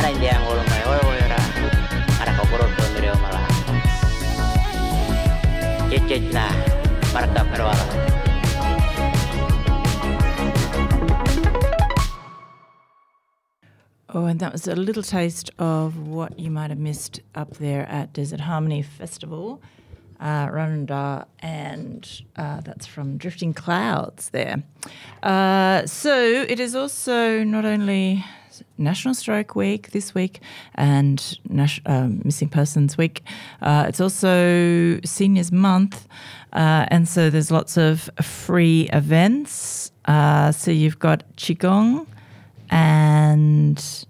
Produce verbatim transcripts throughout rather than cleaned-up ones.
Naindiang ulumai woyora araka poroto mireo mala cecetna marka perwala. Oh, and that was a little taste of what you might have missed up there at Desert Harmony Festival, uh, Ranunda, and uh, that's from Drifting Clouds there. Uh, so it is also not only National Stroke Week this week and Nas- uh, Missing Persons Week, uh, it's also Seniors Month, uh, and so there's lots of free events. Uh, so you've got Qigong, and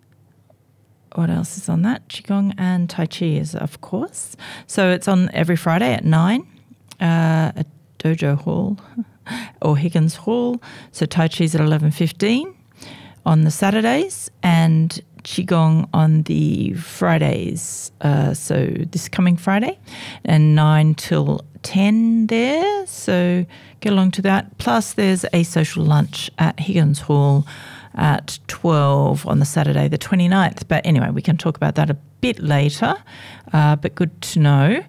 what else is on that? Qigong and Tai Chi is, of course. So it's on every Friday at nine uh, at Dojo Hall or Higgins Hall. So Tai Chi is at eleven fifteen on the Saturdays and Qigong on the Fridays. Uh, so this coming Friday and nine till ten there. So get along to that. Plus there's a social lunch at Higgins Hall at twelve on the Saturday the twenty-ninth. But anyway, we can talk about that a bit later, uh, but good to know.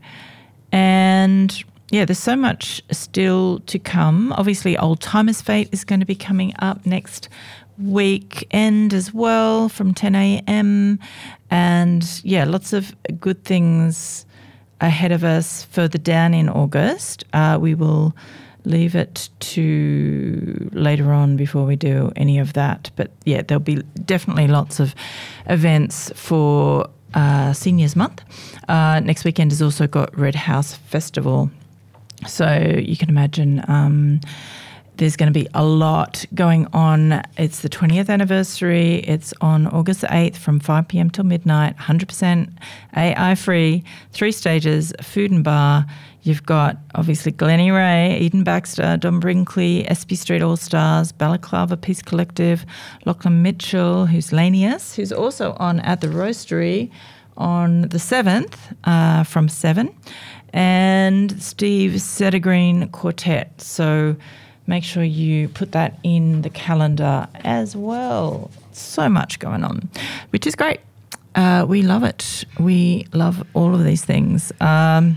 And yeah, there's so much still to come. Obviously, Old Timers Fete is going to be coming up next weekend as well from ten a.m. And yeah, lots of good things ahead of us further down in August. Uh, we will leave it to later on before we do any of that. But yeah, there'll be definitely lots of events for uh, Seniors Month. Uh, next weekend has also got Red House Festival. So you can imagine um, there's going to be a lot going on. It's the twentieth anniversary. It's on August the eighth from five p.m. till midnight, one hundred percent A I free, three stages, food and bar. You've got, obviously, Glennie Ray, Eden Baxter, Don Brinkley, S B Street All-Stars, Balaclava Peace Collective, Lachlan Mitchell, who's Lanius, who's also on at the Roastery on the seventh uh, from seven, and Steve Settergreen Quartet. So make sure you put that in the calendar as well. So much going on, which is great. Uh, we love it. We love all of these things. Um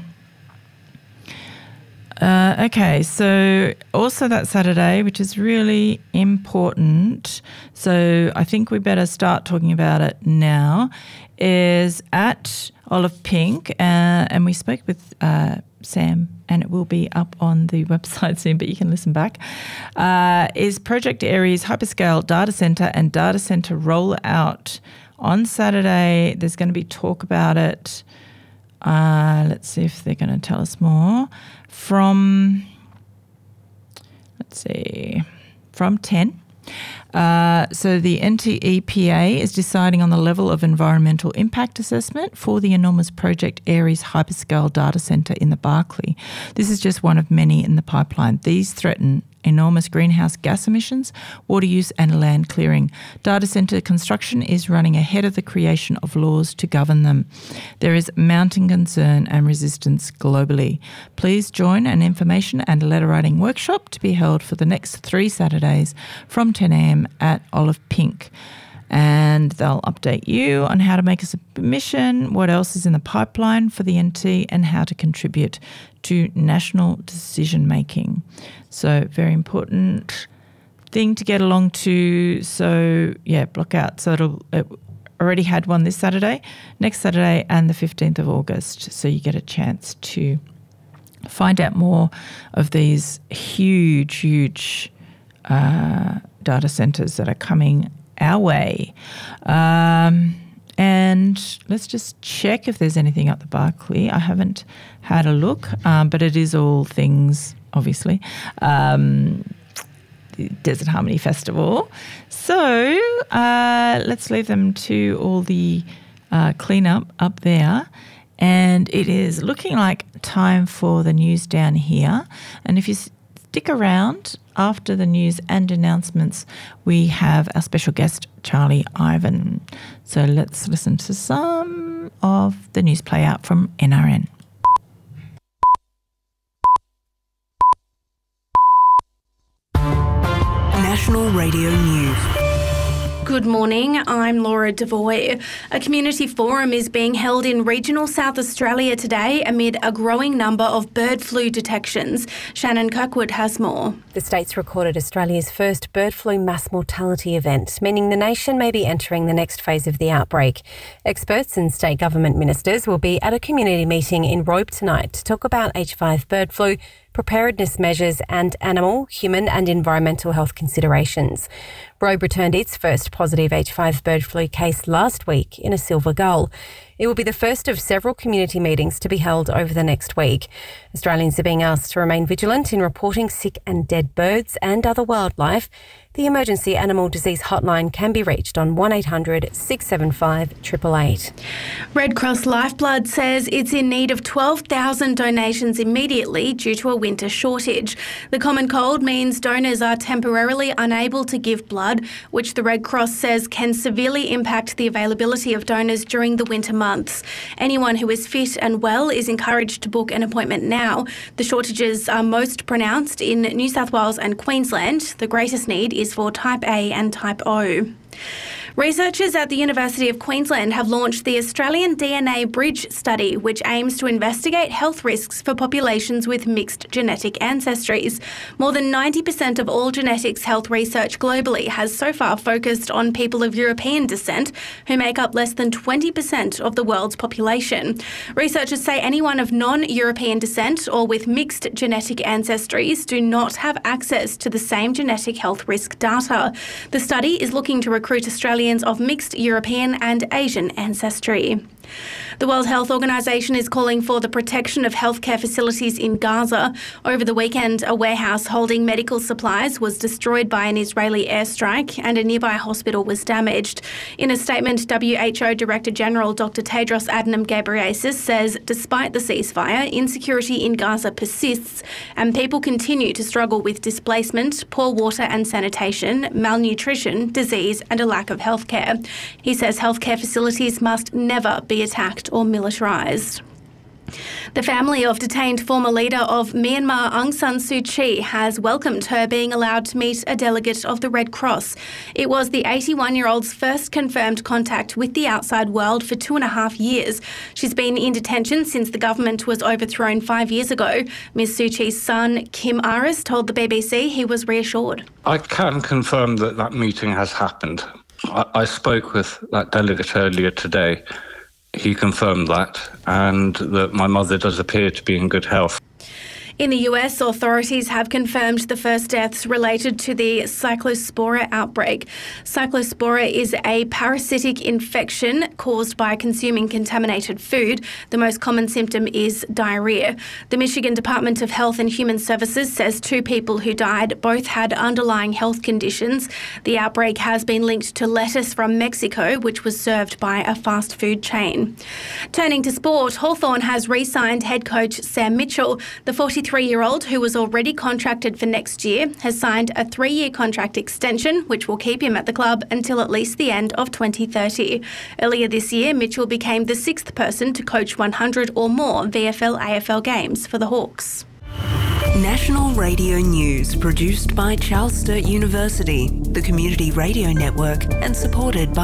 Uh, okay, so also that Saturday, which is really important, so I think we better start talking about it now, is at Olive Pink, uh, and we spoke with uh, Sam, and it will be up on the website soon, but you can listen back, uh, is Project Aries Hyperscale Data Centre and Data Centre Rollout on Saturday. There's going to be talk about it. Uh, let's see if they're going to tell us more. From, let's see, from ten. Uh, so the N T E P A is deciding on the level of environmental impact assessment for the enormous Project Aries hyperscale data centre in the Barkly. This is just one of many in the pipeline. These threaten enormous greenhouse gas emissions, water use and land clearing. Data centre construction is running ahead of the creation of laws to govern them. There is mounting concern and resistance globally. Please join an information and letter writing workshop to be held for the next three Saturdays from ten a.m. at Olive Pink. And they'll update you on how to make a submission, what else is in the pipeline for the N T, and how to contribute to national decision making. So very important thing to get along to. So yeah, block out. So it'll it already had one this Saturday, next Saturday, and the fifteenth of August. So you get a chance to find out more of these huge, huge uh, data centres that are coming our way. Um, and let's just check if there's anything at the Barkly. I haven't had a look, um, but it is all things, obviously, um, the Desert Harmony Festival. So uh, let's leave them to all the uh, cleanup up there. And it is looking like time for the news down here. And if you stick around after the news and announcements, we have our special guest, Charlie Ivan. So let's listen to some of the news play out from N R N. National Radio News. Good morning, I'm Laura Devoy. A community forum is being held in regional South Australia today amid a growing number of bird flu detections. Shannon Kirkwood has more. The state's recorded Australia's first bird flu mass mortality event, meaning the nation may be entering the next phase of the outbreak. Experts and state government ministers will be at a community meeting in Robe tonight to talk about H five bird flu, preparedness measures and animal, human and environmental health considerations. Robe returned its first positive H five bird flu case last week in a silver gull. It will be the first of several community meetings to be held over the next week. Australians are being asked to remain vigilant in reporting sick and dead birds and other wildlife. The Emergency Animal Disease Hotline can be reached on one eight hundred six seven five eight eight eight. Red Cross Lifeblood says it's in need of twelve thousand donations immediately due to a winter shortage. The common cold means donors are temporarily unable to give blood, which the Red Cross says can severely impact the availability of donors during the winter months. Anyone who is fit and well is encouraged to book an appointment now. The shortages are most pronounced in New South Wales and Queensland. The greatest need is for Type A and Type O. Researchers at the University of Queensland have launched the Australian D N A Bridge study, which aims to investigate health risks for populations with mixed genetic ancestries. More than ninety percent of all genetics health research globally has so far focused on people of European descent, who make up less than twenty percent of the world's population. Researchers say anyone of non-European descent or with mixed genetic ancestries do not have access to the same genetic health risk data. The study is looking to recruit Australians of mixed European and Asian ancestry. The World Health Organization is calling for the protection of healthcare facilities in Gaza. Over the weekend, a warehouse holding medical supplies was destroyed by an Israeli airstrike and a nearby hospital was damaged. In a statement, W H O Director General Doctor Tedros Adhanom Ghebreyesus says despite the ceasefire, insecurity in Gaza persists and people continue to struggle with displacement, poor water and sanitation, malnutrition, disease and a lack of healthcare. He says healthcare facilities must never be attacked or militarised. The family of detained former leader of Myanmar Aung San Suu Kyi has welcomed her being allowed to meet a delegate of the Red Cross. It was the eighty-one-year-old's first confirmed contact with the outside world for two and a half years. She's been in detention since the government was overthrown five years ago. Miz Suu Kyi's son, Kim Aris, told the B B C he was reassured. I can confirm that that meeting has happened. I, I spoke with that delegate earlier today. He confirmed that, and that my mother does appear to be in good health. In the U S, authorities have confirmed the first deaths related to the Cyclospora outbreak. Cyclospora is a parasitic infection caused by consuming contaminated food. The most common symptom is diarrhea. The Michigan Department of Health and Human Services says two people who died both had underlying health conditions. The outbreak has been linked to lettuce from Mexico, which was served by a fast food chain. Turning to sport, Hawthorn has re-signed head coach Sam Mitchell. The forty-three-year-old, who was already contracted for next year, has signed a three-year contract extension, which will keep him at the club until at least the end of twenty thirty. Earlier this year, Mitchell became the sixth person to coach one hundred or more V F L A F L games for the Hawks. National Radio News, produced by Charles Sturt University, the Community Radio Network, and supported by